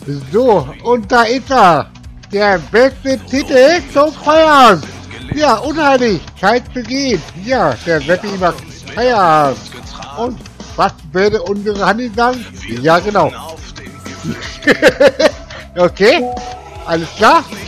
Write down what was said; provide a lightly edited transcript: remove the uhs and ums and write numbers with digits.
So, und da ist er. Der beste Titel zum Feiern. Ja, unheilig. Zeit zu gehen. Ja, der Seppi macht Feierabend. Und was würde unsere Hanni sagen? Ja, genau. Okay, alles klar.